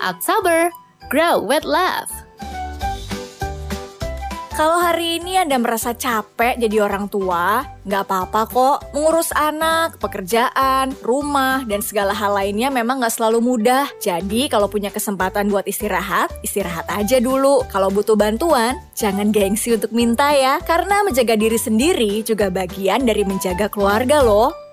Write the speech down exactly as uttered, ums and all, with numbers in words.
October, grow with love. Kalau hari ini Anda merasa capek jadi orang tua, nggak apa-apa kok. Mengurus anak, pekerjaan, rumah, dan segala hal lainnya memang nggak selalu mudah. Jadi kalau punya kesempatan buat istirahat, istirahat aja dulu. Kalau butuh bantuan, jangan gengsi untuk minta ya. Karena menjaga diri sendiri juga bagian dari menjaga keluarga loh.